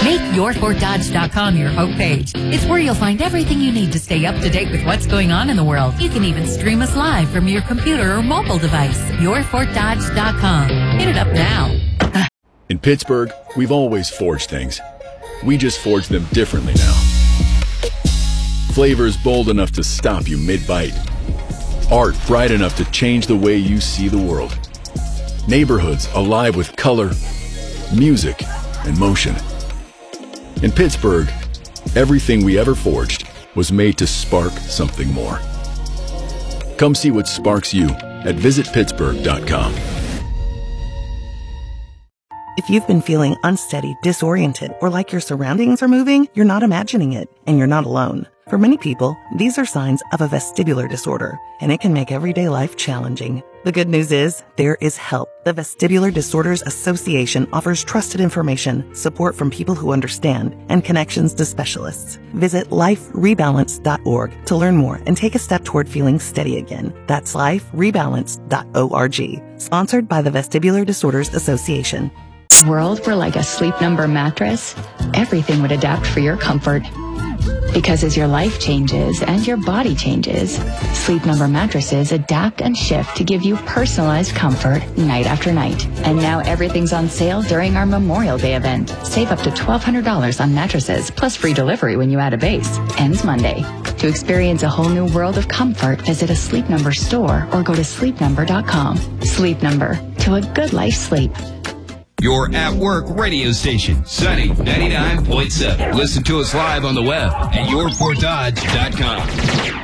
Make YourFortDodge.com your homepage. It's where you'll find everything you need to stay up to date with what's going on in the world. You can even stream us live from your computer or mobile device. YourFortDodge.com. Hit it up now. In Pittsburgh, we've always forged things. We just forge them differently now. Flavors bold enough to stop you mid-bite. Art bright enough to change the way you see the world. Neighborhoods alive with color, music, and motion. In Pittsburgh, everything we ever forged was made to spark something more. Come see what sparks you at visitpittsburgh.com. If you've been feeling unsteady, disoriented, or like your surroundings are moving, you're not imagining it, and you're not alone. For many people, these are signs of a vestibular disorder, and it can make everyday life challenging. The good news is, there is help. The Vestibular Disorders Association offers trusted information, support from people who understand, and connections to specialists. Visit liferebalance.org to learn more and take a step toward feeling steady again. That's liferebalance.org. Sponsored by the Vestibular Disorders Association. World were like a Sleep Number mattress, everything would adapt for your comfort. Because as your life changes and your body changes, Sleep Number mattresses adapt and shift to give you personalized comfort night after night. And now everything's on sale during our Memorial Day event. Save up to $1,200 on mattresses, plus free delivery when you add a base. Ends Monday. To experience a whole new world of comfort, visit a Sleep Number store or go to sleepnumber.com. Sleep Number. To a good life sleep. Your at-work radio station, Sunny 99.7. Listen to us live on the web at yourfortdodge.com.